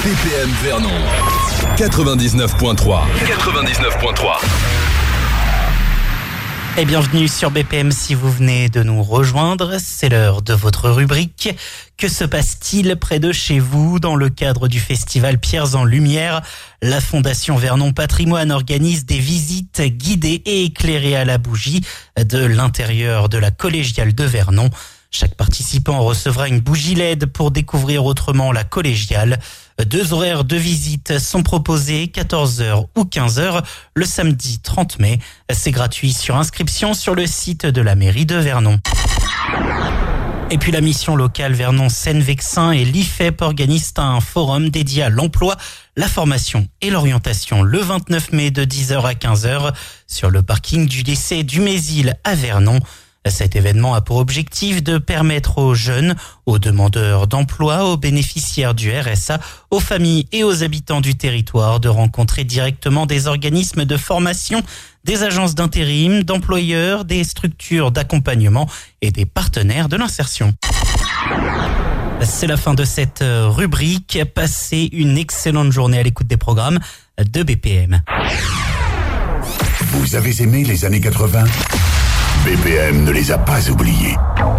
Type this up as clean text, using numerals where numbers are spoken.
BPM Vernon 99.3. Et bienvenue sur BPM si vous venez de nous rejoindre. C'est l'heure de votre rubrique. Que se passe-t-il près de chez vous dans le cadre du festival Pierres en Lumière? La Fondation Vernon Patrimoine organise des visites guidées et éclairées à la bougie de l'intérieur de la collégiale de Vernon. Chaque participant recevra une bougie LED pour découvrir autrement la collégiale. 2 horaires de visite sont proposés, 14h ou 15h, le samedi 30 mai. C'est gratuit sur inscription sur le site de la mairie de Vernon. Et puis la mission locale Vernon Seine-Vexin et l'IFEP organisent un forum dédié à l'emploi, la formation et l'orientation le 29 mai de 10h à 15h sur le parking du lycée du Mésil à Vernon. Cet événement a pour objectif de permettre aux jeunes, aux demandeurs d'emploi, aux bénéficiaires du RSA, aux familles et aux habitants du territoire de rencontrer directement des organismes de formation, des agences d'intérim, d'employeurs, des structures d'accompagnement et des partenaires de l'insertion. C'est la fin de cette rubrique. Passez une excellente journée à l'écoute des programmes de BPM. Vous avez aimé les années 80 ? BPM ne les a pas oubliés.